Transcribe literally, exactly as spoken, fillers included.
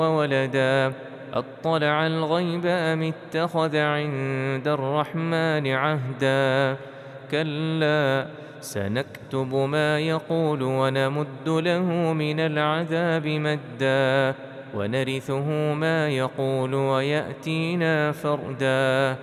وولدا أطلع الغيب أم اتخذ عند الرحمن عهدا كلا سنكتب ما يقول ونمد له من العذاب مدا ونرثه ما يقول ويأتينا فردا